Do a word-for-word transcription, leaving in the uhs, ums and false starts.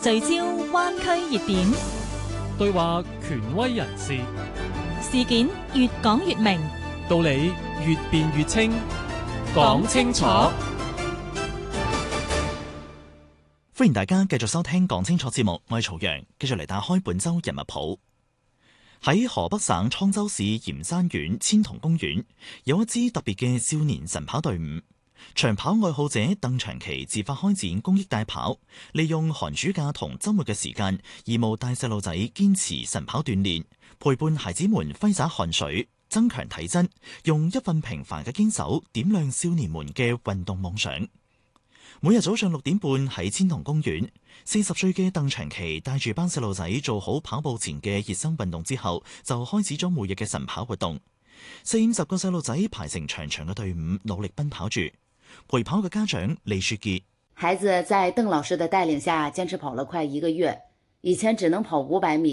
聚焦灣區熱點， 對話權威人士， 事件越講越明， 道理越辯越清，講清楚。 歡迎大家繼續收聽講清楚節目，我係曹陽，繼續嚟打開本周人物譜。喺河北省滄州市鹽山縣千桐公園，有一支特別嘅少年晨跑隊伍。長跑愛好者鄧長琪自發開展公益帶跑，利用寒暑假同周末嘅時間，義務帶細路仔堅持晨跑鍛煉，陪伴孩子們揮灑汗水，增強體質，用一份平凡嘅堅守點亮少年們嘅運動夢想。每日早上六點半喺千桐公園，四十歲嘅鄧長琪帶住班細路仔做好跑步前嘅熱身運動之後，就開始咗每日嘅晨跑活動。四五十個細路仔排成長長嘅隊伍，努力奔跑住。陪跑嘅家長李雪傑， 孩子在鄧老師的帶領下堅持跑了快一個月，以前只能跑五百米。